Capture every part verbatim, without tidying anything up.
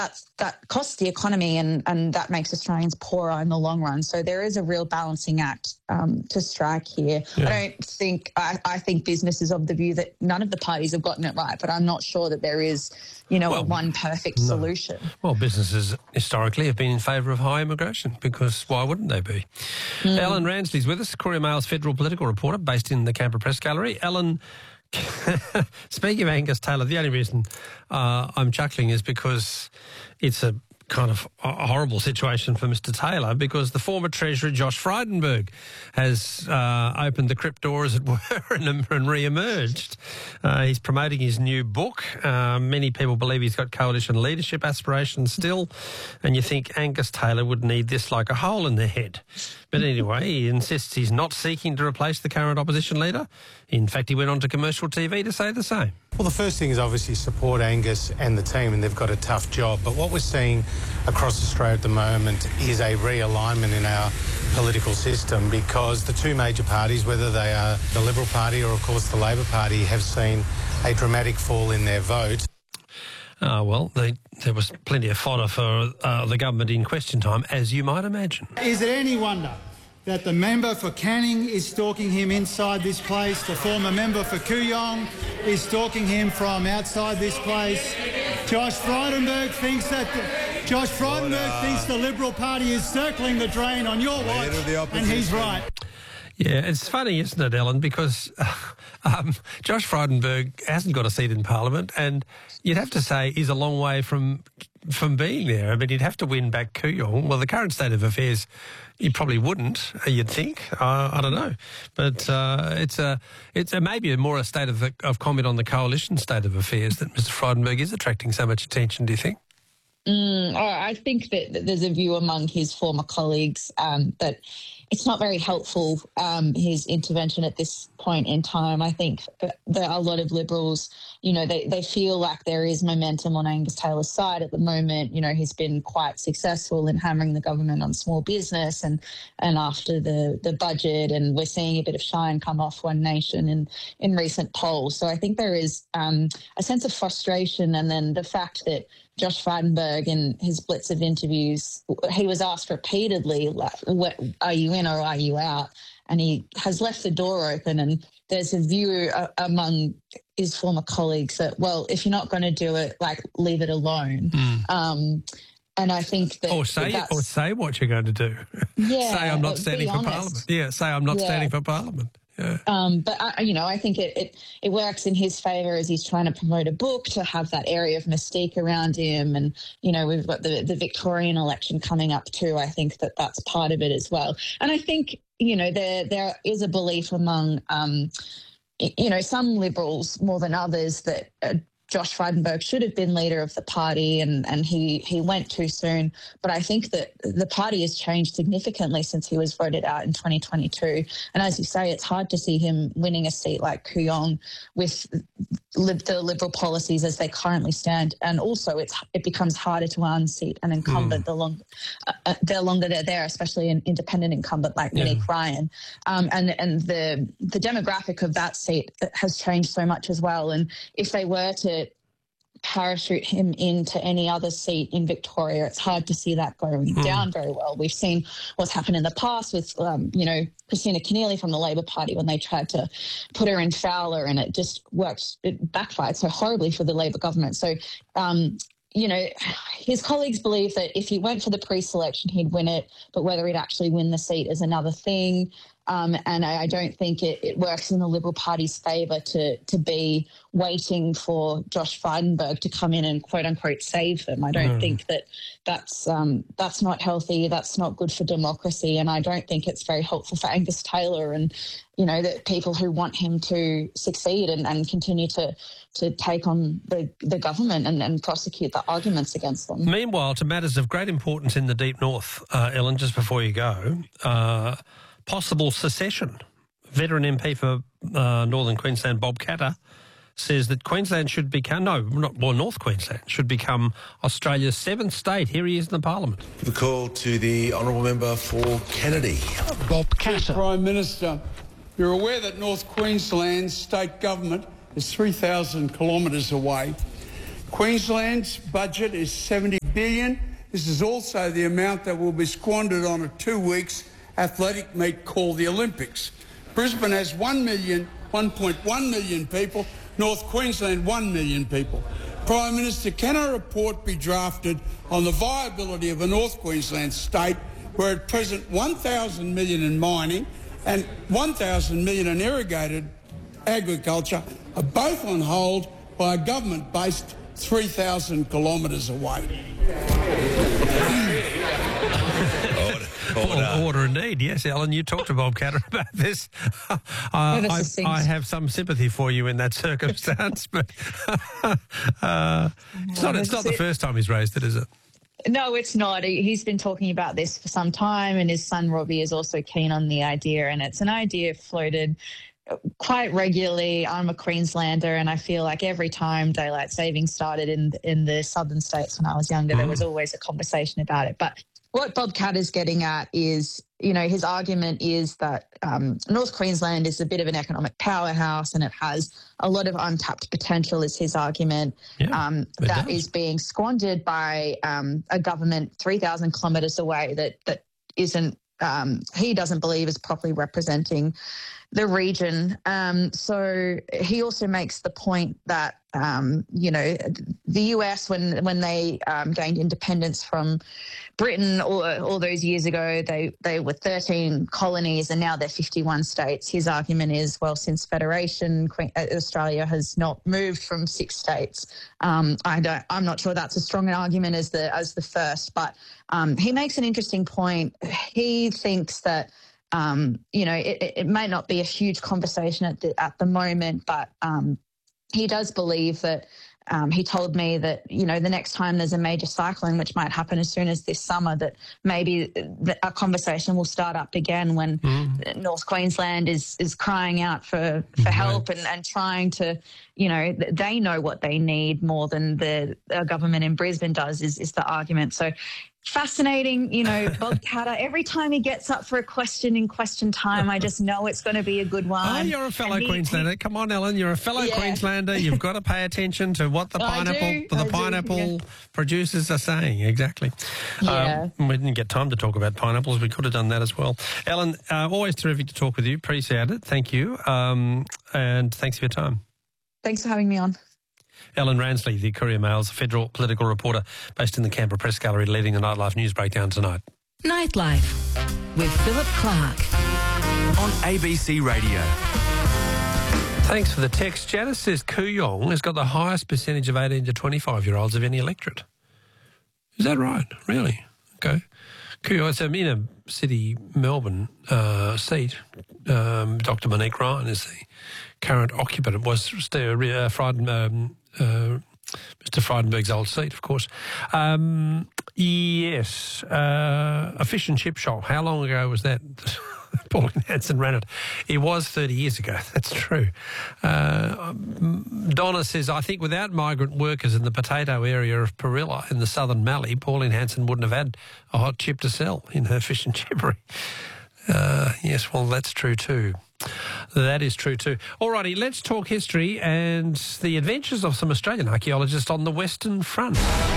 that's, that costs the economy and, and that makes Australians poorer in the long run. So there is a real balancing act um, to strike here. Yeah. I don't think, I, I think business is of the view that none of the parties have gotten it right, but I'm not sure that there is, you know, well, one perfect no. solution. Well, businesses historically have been in favour of high immigration because why wouldn't they be? Mm. Ellen Ransley's with us, Courier Mail's federal political reporter based in the Canberra Press Gallery. Ellen, speaking of Angus Taylor, the only reason uh, I'm chuckling is because it's a kind of a horrible situation for Mister Taylor because the former Treasurer Josh Frydenberg has uh, opened the crypt door, as it were, and, and re-emerged. Uh, he's promoting his new book. Uh, many people believe he's got coalition leadership aspirations still, and you think Angus Taylor would need this like a hole in the head. But anyway, he insists he's not seeking to replace the current opposition leader. In fact, he went on to commercial T V to say the same. Well, the first thing is obviously support Angus and the team, and they've got a tough job. But what we're seeing across Australia at the moment is a realignment in our political system because the two major parties, whether they are the Liberal Party or, of course, the Labor Party, have seen a dramatic fall in their vote. Uh, well, they, there was plenty of fodder for uh, the government in question time, as you might imagine. Is it any wonder that the member for Canning is stalking him inside this place, the former member for Kooyong is stalking him from outside this place? Josh Frydenberg thinks that the, Josh Frydenberg thinks the Liberal Party is circling the drain on your watch, and he's right. Yeah, it's funny, isn't it, Ellen, because uh, um, Josh Frydenberg hasn't got a seat in Parliament and you'd have to say he's a long way from from being there. I mean, he'd have to win back Kooyong. Well, the current state of affairs, you probably wouldn't, you'd think. Uh, I don't know. But uh, it's a it's a, maybe a more a state of, of comment on the coalition state of affairs that Mister Frydenberg is attracting so much attention, do you think? Mm, I think that, that there's a view among his former colleagues um, that it's not very helpful, um, his intervention at this point in time. I think there are a lot of Liberals, you know, they, they feel like there is momentum on Angus Taylor's side at the moment. You know, he's been quite successful in hammering the government on small business and, and after the, the budget, and we're seeing a bit of shine come off One Nation in, in recent polls. So I think there is um, a sense of frustration, and then the fact that Josh Frydenberg, in his blitz of interviews, he was asked repeatedly, like, what, are you in or are you out? And he has left the door open, and there's a view uh, among his former colleagues that, well, if you're not going to do it, like, leave it alone. Mm. Um, and I think that... Or say, that or say what you're going to do. Yeah. Say I'm not standing for Parliament. Yeah, say I'm not yeah. standing for Parliament. Yeah. Um, but, I, you know, I think it, it, it works in his favour as he's trying to promote a book to have that area of mystique around him. And, you know, we've got the, the Victorian election coming up too. I think that that's part of it as well. And I think, you know, there there is a belief among, um, you know, some Liberals more than others that uh, Josh Frydenberg should have been leader of the party, and, and he, he went too soon. But I think that the party has changed significantly since he was voted out in twenty twenty-two. And as you say, it's hard to see him winning a seat like Kooyong with lib- the Liberal policies as they currently stand. And also it's it becomes harder to unseat an incumbent mm. the, long, uh, the longer they're there, especially an independent incumbent like yeah. Monique Ryan. Um, and and the, the demographic of that seat has changed so much as well. And if they were to parachute him into any other seat in Victoria, it's hard to see that going mm. down very well. We've seen what's happened in the past with, um, you know, Christina Keneally from the Labor Party when they tried to put her in Fowler, and it just worked, it backfired so horribly for the Labor government. So, um, you know, his colleagues believe that if he went for the pre-selection, he'd win it, but whether he'd actually win the seat is another thing. Um, and I, I don't think it, it works in the Liberal Party's favour to to be waiting for Josh Frydenberg to come in and quote unquote save them. I don't mm. think that that's um, that's not healthy. That's not good for democracy, and I don't think it's very helpful for Angus Taylor and, you know, the people who want him to succeed and, and continue to to take on the, the government and, and prosecute the arguments against them. Meanwhile, to matters of great importance in the Deep North, uh, Ellen, just before you go. Uh, Possible secession. Veteran M P for uh, Northern Queensland, Bob Katter, says that Queensland should become, no, not, well, North Queensland should become Australia's seventh state. Here he is in the Parliament. The call to the Honourable Member for Kennedy. Bob Katter. Prime Minister, you're aware that North Queensland's state government is three thousand kilometres away. Queensland's budget is seventy billion dollars. This is also the amount that will be squandered on a two weeks athletic meet called the Olympics. Brisbane has one million, one point one million people. North Queensland, one million people. Prime Minister, can a report be drafted on the viability of a North Queensland state where at present one thousand million in mining and one thousand million in irrigated agriculture are both on hold by a government based three thousand kilometres away? Order. Order. Order indeed. Yes, Alan, you talked to Bob Katter about this. uh, I, I have some sympathy for you in that circumstance, but uh, it's not, it's not the first time he's raised it, is it? No, it's not. He's been talking about this for some time, and his son Robbie is also keen on the idea, and it's an idea floated quite regularly. I'm a Queenslander, and I feel like every time daylight savings started in in the southern states when I was younger, mm. there was always a conversation about it. But what Bob Katter is getting at is, you know, his argument is that um, North Queensland is a bit of an economic powerhouse and it has a lot of untapped potential, is his argument, yeah, um, that does. is being squandered by um, a government three thousand kilometres away that, that isn't, um, he doesn't believe is properly representing the region. Um, so he also makes the point that, um, you know, the U S, when when they um, gained independence from Britain all, all those years ago, they, they were thirteen colonies and now they're fifty-one states. His argument is, well, since Federation, Australia has not moved from six states. Um, I don't, I'm not sure that's as strong an argument as the, as the first, but um, he makes an interesting point. He thinks that Um, you know, it, it may not be a huge conversation at the, at the moment, but um, he does believe that, um, he told me that, you know, the next time there's a major cyclone, which might happen as soon as this summer, that maybe the, a conversation will start up again when mm. North Queensland is is crying out for, for right. help and, and trying to, you know, they know what they need more than the uh, government in Brisbane does, is, is the argument. So fascinating, you know, Bob Katter. Every time he gets up for a question in question time, I just know it's going to be a good one. Oh, you're a fellow he, Queenslander. He, Come on, Ellen, you're a fellow yeah. Queenslander. You've got to pay attention to what the pineapple, the I pineapple do, yeah. producers are saying. Exactly. Yeah. Um, we didn't get time to talk about pineapples. We could have done that as well. Ellen, uh, always terrific to talk with you. Appreciate it. Thank you. Um, and thanks for your time. Thanks for having me on. Ellen Ransley, the Courier Mail's federal political reporter based in the Canberra Press Gallery, leading the Nightlife News Breakdown tonight. Nightlife with Philip Clark on A B C Radio. Thanks for the text. Janice says Kooyong has got the highest percentage of eighteen to twenty-five-year-olds of any electorate. Is that right? Really? Okay. Kooyong, it's a inner city Melbourne uh, seat. Um, Doctor Monique Ryan is the current occupant. It was uh, Frieden, um, uh, Mister Frydenberg's old seat, of course. Um, yes, uh, a fish and chip shop. How long ago was that? Pauline Hanson ran it. It was thirty years ago. That's true. Uh, Donna says, I think without migrant workers in the potato area of Perilla in the southern Mallee, Pauline Hanson wouldn't have had a hot chip to sell in her fish and chippery. Uh, yes, well, that's true too. That is true too. Alrighty, let's talk history and the adventures of some Australian archaeologists on the Western Front.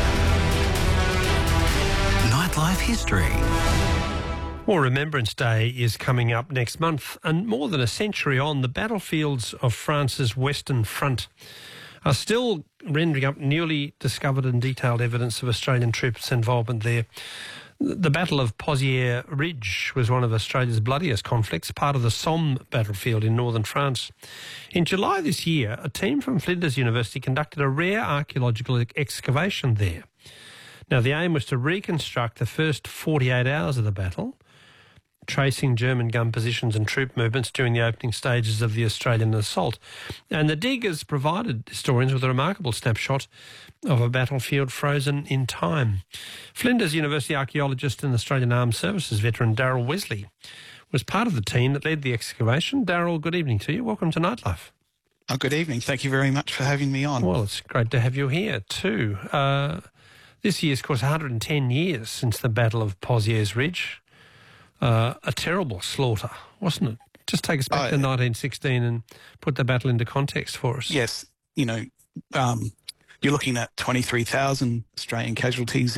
Nightlife History. Well, Remembrance Day is coming up next month, and more than a century on, the battlefields of France's Western Front are still rendering up newly discovered and detailed evidence of Australian troops' involvement there. The Battle of Pozières Ridge was one of Australia's bloodiest conflicts, part of the Somme battlefield in northern France. In July this year, a team from Flinders University conducted a rare archaeological excavation there. Now, the aim was to reconstruct the first forty-eight hours of the battle, tracing German gun positions and troop movements during the opening stages of the Australian assault. And the diggers provided historians with a remarkable snapshot of a battlefield frozen in time. Flinders University archaeologist and Australian Armed Services veteran Daryl Wesley was part of the team that led the excavation. Daryl, good evening to you. Welcome to Nightlife. Oh, good evening. Thank you very much for having me on. Well, it's great to have you here too. Uh, this year's, of course, one hundred ten years since the Battle of Pozières Ridge. Uh, a terrible slaughter, wasn't it? Just take us back oh, to nineteen sixteen and put the battle into context for us. Yes, you know, um, You're looking at twenty-three thousand Australian casualties